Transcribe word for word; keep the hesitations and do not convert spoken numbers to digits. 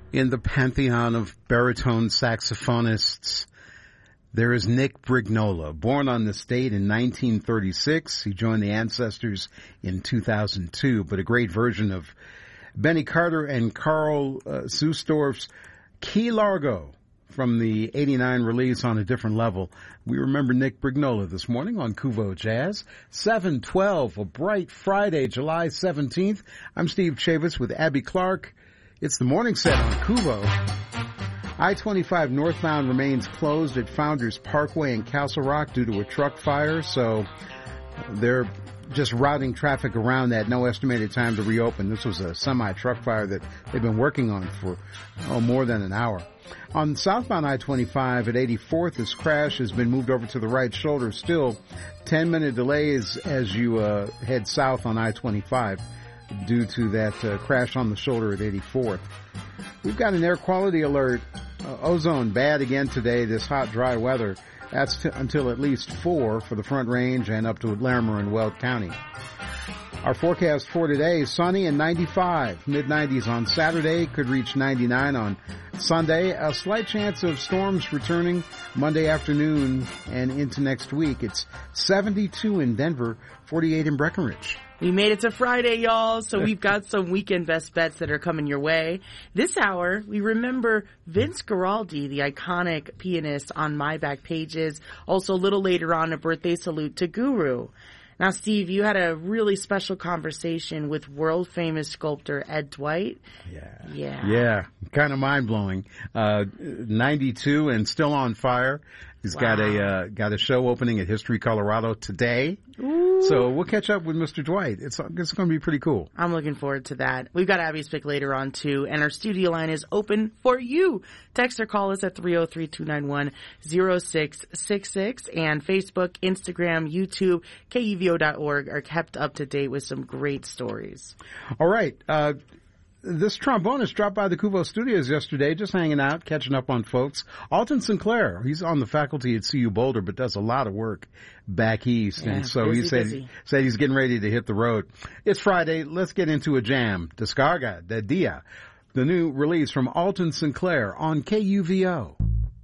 In the pantheon of baritone saxophonists, there is Nick Brignola. Born on this date in nineteen thirty-six, he joined the Ancestors in two thousand two, but a great version of Benny Carter and Carl uh, Zusdorf's Key Largo from the eighty-nine release On a Different Level. We remember Nick Brignola this morning on Kuvo Jazz. seven twelve, a bright Friday, July seventeenth. I'm Steve Chavis with Abby Clark. It's the morning set on Kuvo. I twenty-five northbound remains closed at Founders Parkway in Castle Rock due to a truck fire, so they're just routing traffic around that. No estimated time to reopen. This was a semi-truck fire that they've been working on for oh, more than an hour. On southbound I twenty-five at eighty-fourth, this crash has been moved over to the right shoulder. Still ten-minute delays as you uh, head south on I twenty-five. Due to that uh, crash on the shoulder at eighty-fourth. We've got an air quality alert. Uh, ozone bad again today, this hot, dry weather. That's t- until at least four for the Front Range and up to Larimer and Weld County. Our forecast for today, sunny and ninety-five. mid nineties on Saturday, could reach ninety-nine on Sunday. A slight chance of storms returning Monday afternoon and into next week. It's seventy-two in Denver, forty-eight in Breckenridge. We made it to Friday, y'all, so we've got some weekend best bets that are coming your way. This hour, we remember Vince Guaraldi, the iconic pianist on My Back Pages. Also, a little later on, a birthday salute to Guru. Now, Steve, you had a really special conversation with world-famous sculptor Ed Dwight. Yeah. Yeah. Yeah. Kind of mind-blowing. Uh, ninety-two and still on fire. He's wow. got a uh, got a show opening at History Colorado today. Ooh. So we'll catch up with Mister Dwight. It's it's going to be pretty cool. I'm looking forward to that. We've got Abby's pick later on, too, and our studio line is open for you. Text or call us at three oh three, two nine one, oh six six six, and Facebook, Instagram, YouTube, K U V O dot org are kept up to date with some great stories. All right. Uh This trombonist dropped by the Kuvo studios yesterday, just hanging out, catching up on folks. Alton Sinclair, he's on the faculty at C U Boulder, but does a lot of work back east. Yeah, and so busy, he said, busy. said he's getting ready to hit the road. It's Friday. Let's get into a jam. Descarga de Dia, the new release from Alton Sinclair on K U V O.